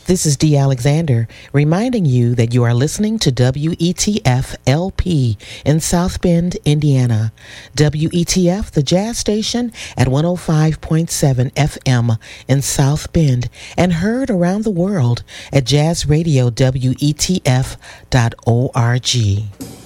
This is Dee Alexander reminding you that you are listening to WETF LP in South Bend, Indiana. WETF, the jazz station at 105.7 FM in South Bend and heard around the world at jazzradiowetf.org.